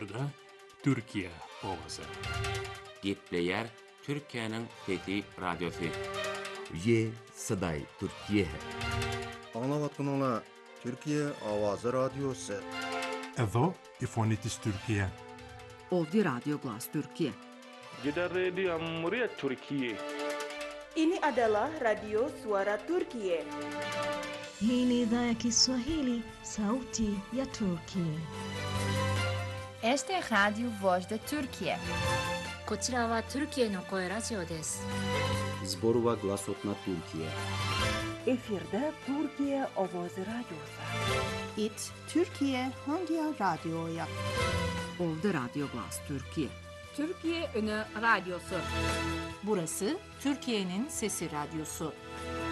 Efirde Türkiye Ovası. Gepleyer Türkiye'nin Fethi Radyosu. Ye Saday Türkiye. Anlavatqanlar Türkiye Avazı Radyosu. Edo İfonitis Türkiye. Ovdje Radio Glas Türkiye. Jeddah Radio Muria Türkiye. Ini adalah Radio Suara Turkiye. Hii ni idhaa ya Kiswahili, sauti ya Turkiye. Este es Radio Voz de Turkiye. こちらはトルキエの声ラジオです。 Zborova Glasotna Türkiye. Efirde Türkiye Avazı Radyosu. İt Türkiye Hangi Radyo'ya? Ovdje Radio Glas Türkiye. Türkiye Önü Radyosu. Burası Türkiye'nin Sesi Radyosu.